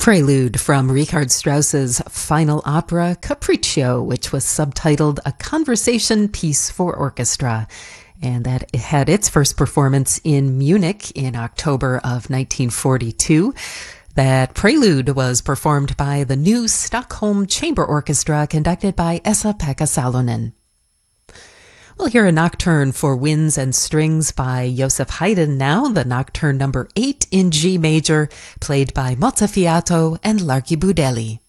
prelude from Richard Strauss's final opera, Capriccio, which was subtitled A Conversation Piece for Orchestra. And that had its first performance in Munich in October of 1942. That prelude was performed by the New Stockholm Chamber Orchestra, conducted by Esa-Pekka Salonen. We'll hear a nocturne for winds and strings by Joseph Haydn now, the nocturne number 8 in G major, played by Mozzafiato and Larky Budelli.